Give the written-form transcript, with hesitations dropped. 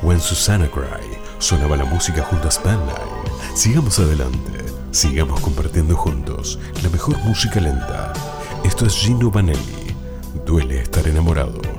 When Susanna Cry, sonaba la música junto a Spanline. Sigamos adelante, sigamos compartiendo juntos la mejor música lenta. Esto es Gino Vanelli, Duele estar enamorado.